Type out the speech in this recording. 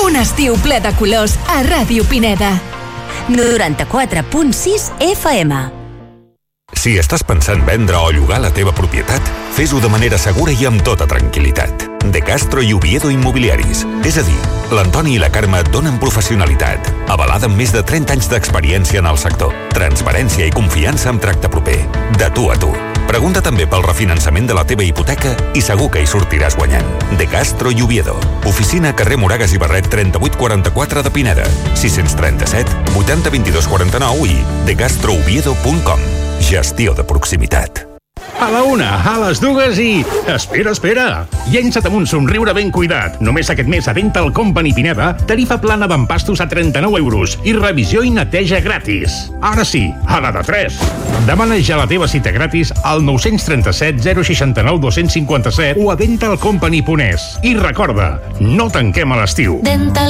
Un estiu ple de colors a Ràdio Pineda. 94.6 FM. Si estàs pensant vendre o llogar la teva propietat, fes-ho de manera segura i amb tota tranquil·litat. De Castro i Oviedo Immobiliaris. És a dir, l'Antoni i la Carme et donen professionalitat, avalada amb més de 30 anys d'experiència en el sector, transparència i confiança amb tracte proper. De tu a tu. Pregunta també pel refinançament de la teva hipoteca i segur que hi sortiràs guanyant. De Castro i Oviedo. Oficina carrer Moragas i Barret 3844 de Pineda. 637 80 22 49 i decastrooviedo.com. Gestió de proximitat. A la una, a les dues i... Espera! Llença't amb un somriure ben cuidat. Només aquest mes a Dental Company Pineda, tarifa plana d'empastos a 39 euros i revisió i neteja gratis. Ara sí, a la de 3. Demana ja la teva cita gratis al 937 069 257 o a dentalcompany.es. I recorda, no tanquem a l'estiu.